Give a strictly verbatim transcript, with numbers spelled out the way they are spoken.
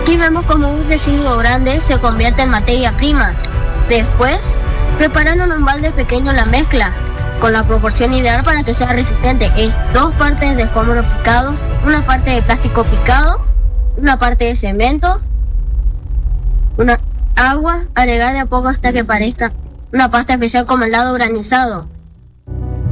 Aquí vemos cómo un residuo grande se convierte en materia prima. Después, preparan un balde pequeño la mezcla, con la proporción ideal para que sea resistente. Es dos partes de escombro picado, una parte de plástico picado, una parte de cemento, una agua, agregar de a poco hasta que parezca una pasta especial como helado granizado.